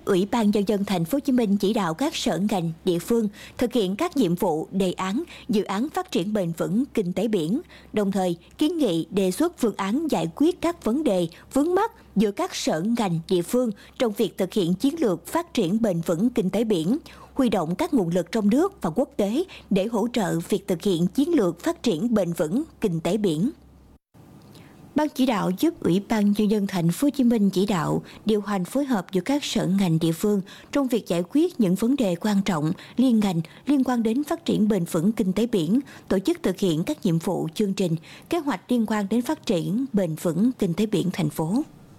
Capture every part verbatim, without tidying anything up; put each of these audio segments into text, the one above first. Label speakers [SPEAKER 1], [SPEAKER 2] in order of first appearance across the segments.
[SPEAKER 1] Ủy ban Nhân dân Thành phố Hồ Chí Minh chỉ đạo các sở ngành, địa phương thực hiện các nhiệm vụ, đề án, dự án phát triển bền vững kinh tế biển, đồng thời kiến nghị đề xuất phương án giải quyết các vấn đề vướng mắc giữa các sở ngành, địa phương trong việc thực hiện chiến lược phát triển bền vững kinh tế biển, huy động các nguồn lực trong nước và quốc tế để hỗ trợ việc thực hiện chiến lược phát triển bền vững kinh tế biển. Ban chỉ đạo giúp Ủy ban Nhân dân Thành phố Hồ Chí Minh chỉ đạo điều hành phối hợp giữa các sở ngành địa phương trong việc giải quyết những vấn đề quan trọng liên ngành liên quan đến phát triển bền vững kinh tế biển, tổ chức thực hiện các nhiệm vụ, chương trình, kế hoạch liên quan đến phát triển bền vững kinh tế biển thành phố.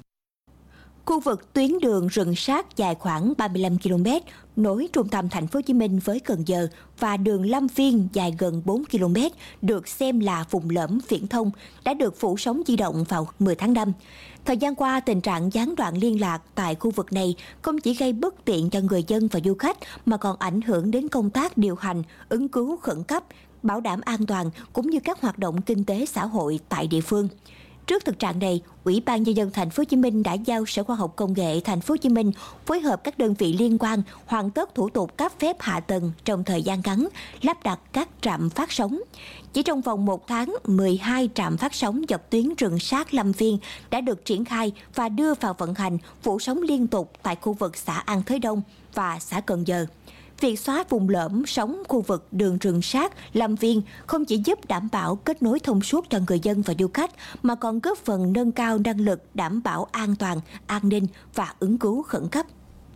[SPEAKER 1] Khu vực tuyến đường rừng sát dài khoảng ba mươi lăm ki lô mét nối trung tâm Thành phố Hồ Chí Minh với Cần Giờ và đường Lâm Viên dài gần bốn ki lô mét được xem là vùng lõm viễn thông đã được phủ sóng di động vào mười tháng năm. Thời gian qua, tình trạng gián đoạn liên lạc tại khu vực này không chỉ gây bất tiện cho người dân và du khách mà còn ảnh hưởng đến công tác điều hành, ứng cứu khẩn cấp, bảo đảm an toàn cũng như các hoạt động kinh tế xã hội tại địa phương. Trước thực trạng này, Ủy ban Nhân dân Thành phố Hồ Chí Minh đã giao Sở Khoa học Công nghệ Thành phố Hồ Chí Minh phối hợp các đơn vị liên quan hoàn tất thủ tục cấp phép hạ tầng trong thời gian ngắn, lắp đặt các trạm phát sóng. Chỉ trong vòng một tháng, mười hai trạm phát sóng dọc tuyến rừng sát Lâm Viên đã được triển khai và đưa vào vận hành phủ sóng liên tục tại khu vực xã An Thới Đông và xã Cần Giờ. Việc xóa vùng lõm sóng khu vực đường rừng sát Lâm Viên không chỉ giúp đảm bảo kết nối thông suốt cho người dân và du khách mà còn góp phần nâng cao năng lực đảm bảo an toàn, an ninh và ứng cứu khẩn cấp.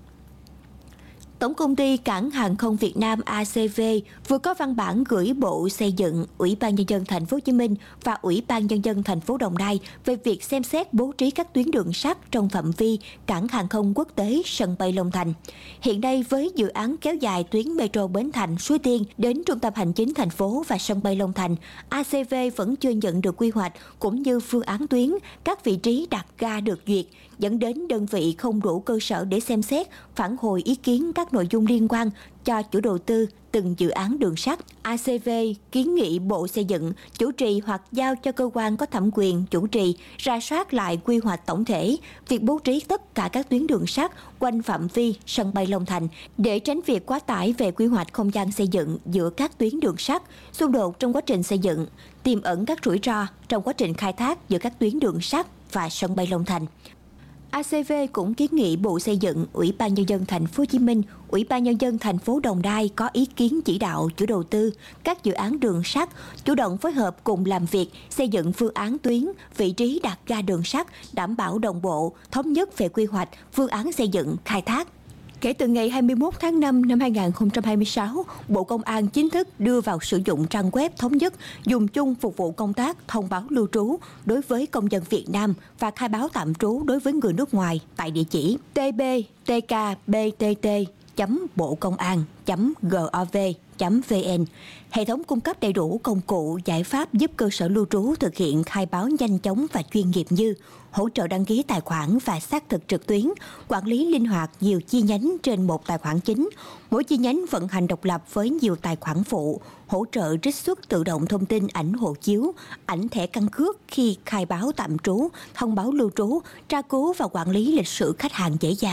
[SPEAKER 1] Tổng công ty Cảng hàng không Việt Nam A C V vừa có văn bản gửi Bộ Xây dựng, Ủy ban Nhân dân Thành phố Hồ Chí Minh và Ủy ban Nhân dân thành phố Đồng Nai về việc xem xét bố trí các tuyến đường sắt trong phạm vi Cảng hàng không quốc tế sân bay Long Thành. Hiện nay, với dự án kéo dài tuyến metro Bến Thành, Suối Tiên đến trung tâm hành chính thành phố và sân bay Long Thành, A C V vẫn chưa nhận được quy hoạch cũng như phương án tuyến, các vị trí đặt ga được duyệt, dẫn đến đơn vị không đủ cơ sở để xem xét, phản hồi ý kiến các nội dung liên quan cho chủ đầu tư từng dự án đường sắt. A C V kiến nghị Bộ Xây dựng chủ trì hoặc giao cho cơ quan có thẩm quyền chủ trì rà soát lại quy hoạch tổng thể, việc bố trí tất cả các tuyến đường sắt quanh phạm vi sân bay Long Thành để tránh việc quá tải về quy hoạch không gian xây dựng giữa các tuyến đường sắt, xung đột trong quá trình xây dựng, tiềm ẩn các rủi ro trong quá trình khai thác giữa các tuyến đường sắt và sân bay Long Thành. A C V cũng kiến nghị Bộ Xây dựng, Ủy ban Nhân dân Thành phố Hồ Chí Minh, Ủy ban Nhân dân thành phố Đồng Nai có ý kiến chỉ đạo chủ đầu tư các dự án đường sắt chủ động phối hợp cùng làm việc xây dựng phương án tuyến, vị trí đặt ga đường sắt đảm bảo đồng bộ, thống nhất về quy hoạch, phương án xây dựng, khai thác. Kể từ ngày hai mươi mốt tháng năm năm hai nghìn không trăm hai mươi sáu, Bộ Công an chính thức đưa vào sử dụng trang web thống nhất dùng chung phục vụ công tác thông báo lưu trú đối với công dân Việt Nam và khai báo tạm trú đối với người nước ngoài tại địa chỉ t b t k b t t chấm bộ công an chấm gov chấm v n. Hệ thống cung cấp đầy đủ công cụ, giải pháp giúp cơ sở lưu trú thực hiện khai báo nhanh chóng và chuyên nghiệp như hỗ trợ đăng ký tài khoản và xác thực trực tuyến, quản lý linh hoạt nhiều chi nhánh trên một tài khoản chính, mỗi chi nhánh vận hành độc lập với nhiều tài khoản phụ, hỗ trợ trích xuất tự động thông tin ảnh hộ chiếu, ảnh thẻ căn cước khi khai báo tạm trú, thông báo lưu trú, tra cứu và quản lý lịch sử khách hàng dễ dàng.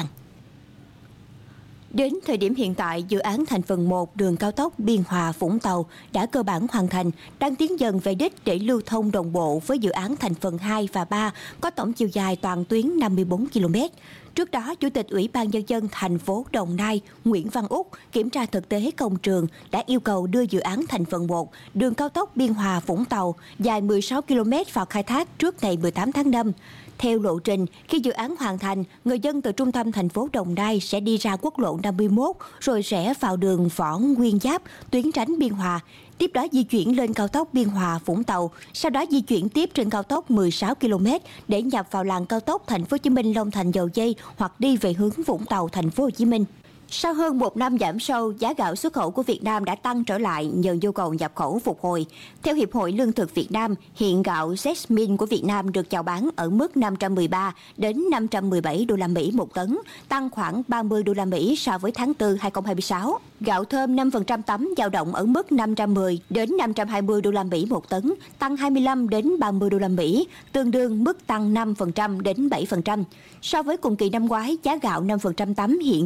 [SPEAKER 1] Đến thời điểm hiện tại, dự án thành phần một đường cao tốc Biên Hòa - Vũng Tàu đã cơ bản hoàn thành, đang tiến dần về đích để lưu thông đồng bộ với dự án thành phần hai và ba có tổng chiều dài toàn tuyến năm mươi bốn ki lô mét. Trước đó, Chủ tịch Ủy ban Nhân dân thành phố Đồng Nai Nguyễn Văn Úc kiểm tra thực tế công trường đã yêu cầu đưa dự án thành phần một đường cao tốc Biên Hòa - Vũng Tàu dài mười sáu ki lô mét vào khai thác trước ngày mười tám tháng năm. Theo lộ trình, khi dự án hoàn thành, người dân từ trung tâm thành phố Đồng Nai sẽ đi ra quốc lộ năm mươi mốt rồi rẽ vào đường Võ Nguyên Giáp, tuyến tránh Biên Hòa. Tiếp đó di chuyển lên cao tốc Biên Hòa - Vũng Tàu, sau đó di chuyển tiếp trên cao tốc mười sáu ki lô mét để nhập vào làn cao tốc Thành phố Hồ Chí Minh - Long Thành - Dầu Giây hoặc đi về hướng Vũng Tàu - Thành phố Hồ Chí Minh. Sau hơn một năm giảm sâu, giá gạo xuất khẩu của Việt Nam đã tăng trở lại nhờ nhu cầu nhập khẩu phục hồi. Theo Hiệp hội Lương thực Việt Nam, hiện gạo Jasmine của Việt Nam được chào bán ở mức năm trăm mười ba đến năm trăm mười bảy đô la Mỹ một tấn, tăng khoảng ba mươi đô la Mỹ so với tháng tư hai nghìn không trăm hai mươi sáu. Gạo thơm năm phần trăm tấm dao động ở mức năm trăm mười đến năm trăm hai mươi đô la Mỹ một tấn, tăng hai mươi lăm đến ba mươi đô la Mỹ, tương đương mức tăng năm phần trăm đến bảy phần trăm. So với cùng kỳ năm ngoái, giá gạo năm phần trăm tấm hiện